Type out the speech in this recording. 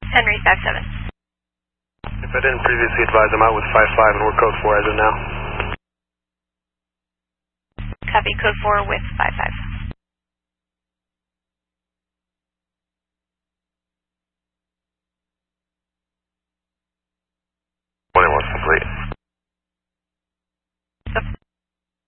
Henry 57. If I didn't previously advise, I'm out with 5-5 and we're code 4 as of now. Copy, code 4 with 5-5.